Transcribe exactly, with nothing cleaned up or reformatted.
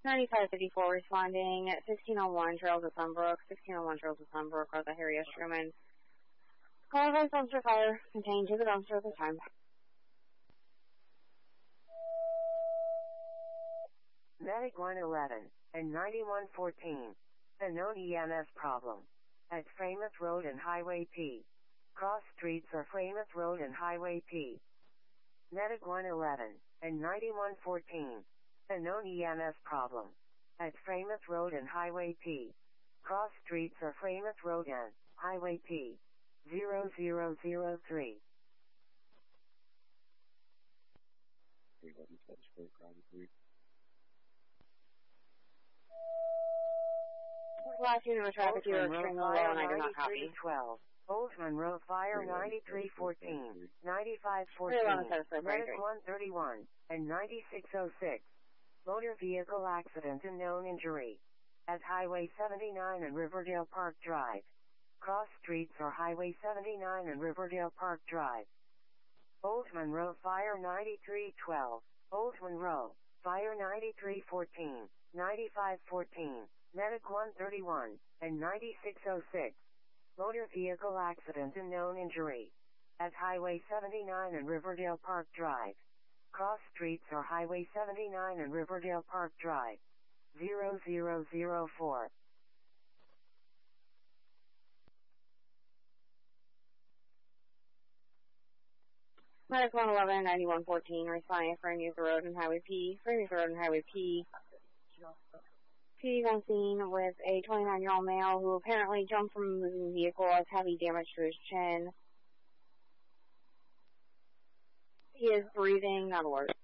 ninety-five fifty-four responding at sixteen oh one Trails of Sunbrook, sixteen oh one Trails of Sunbrook, across the Harry S. Truman. Call by dumpster fire, contained to the dumpster at the time. Medic one eleven and ninety-one fourteen. A known E M S problem. At Framath Road and Highway P. Cross streets are Framath Road and Highway P. Medic one eleven and ninety-one fourteen. A known E M S problem. At Framath Road and Highway P. Cross streets are Framath Road and Highway P. zero zero zero three. Last unit of traffic here is String Away, and I do not copy. twelve. Old Monroe Fire ninety-three fourteen, ninety-five fourteen, Medic one thirty-one, and ninety-six oh six. Motor vehicle accident and known injury. At Highway seventy-nine and Riverdale Park Drive. Cross streets are Highway seventy-nine and Riverdale Park Drive. Old Monroe Fire ninety-three twelve, Old Monroe, Fire ninety-three fourteen, ninety-five fourteen, Medic one thirty-one, and ninety-six oh six. Motor vehicle accident and known injury. At Highway seventy-nine and Riverdale Park Drive. Cross streets are Highway seventy-nine and Riverdale Park Drive. zero zero zero four. Medic one eleven, ninety-one fourteen, responding at Framingham Road and Highway P. Framingham Road and Highway P. P on scene with a twenty-nine-year-old male who apparently jumped from a moving vehicle, has heavy damage to his chin. He is breathing, not alert.